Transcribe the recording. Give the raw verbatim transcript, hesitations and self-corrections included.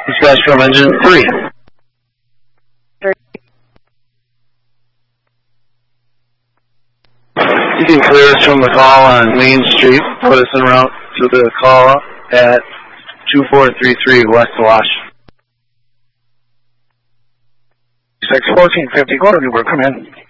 Dispatch from engine three. You can clear us from the call on Main Street, put us en route to the call at two four three three West Wash. six fourteen fifty, go to Newburgh, come in.